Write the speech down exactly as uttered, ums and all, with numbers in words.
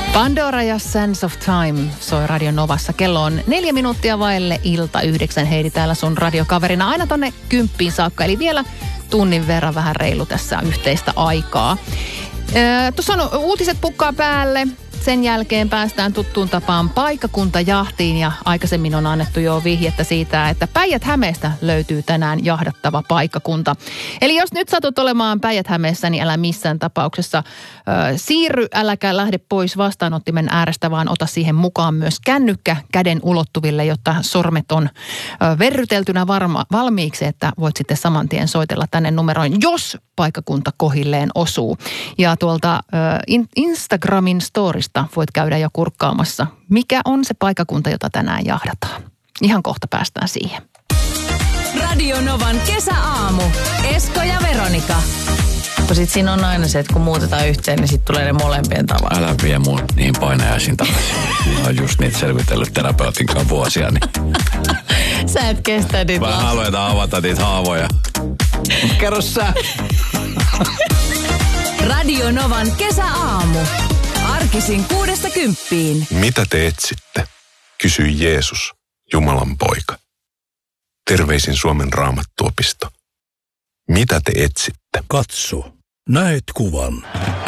Pandora ja Sands of Time soi Radio Novassa. Kello on neljä minuuttia vaille ilta yhdeksän. Heidi täällä sun radiokaverina aina tonne kymppiin saakka. Eli vielä tunnin verran vähän reilu tässä yhteistä aikaa. Ee, tuossa on uutiset pukkaa päälle. Sen jälkeen päästään tuttuun tapaan paikkakuntajahtiin ja aikaisemmin on annettu jo vihjettä siitä, että Päijät-Hämeestä löytyy tänään jahdattava paikkakunta. Eli jos nyt satut olemaan Päijät-Hämeessä, niin älä missään tapauksessa ö, siirry, äläkä lähde pois vastaanottimen äärestä, vaan ota siihen mukaan myös kännykkä käden ulottuville, jotta sormet on ö, verryteltynä varma, valmiiksi, että voit sitten saman tien soitella tänne numeroin, jos paikkakunta kohilleen osuu. Ja tuolta ö, in, Instagramin storista voit käydä jo kurkkaamassa, mikä on se paikkakunta, jota tänään jahdataan. Ihan kohta päästään siihen. Radio Novan kesäaamu. Esko ja Veronika. Sitten siinä on aina se, että kun muutetaan yhteen, niin sitten tulee ne molempien tavat. Älä vie mun niihin painajaisiin takaisin. Mä oon just niitä selvitellyt terapeutin kanssa vuosia. Niin. Sä et kestä niitä. Mä haluan avata niitä haavoja. Kerro sä. Radio Novan kesäaamu. Arkisin kuudesta kymppiin. Mitä te etsitte? Kysyi Jeesus, Jumalan poika. Terveisin Suomen Raamattuopisto. Mitä te etsitte? Katso, näet kuvan.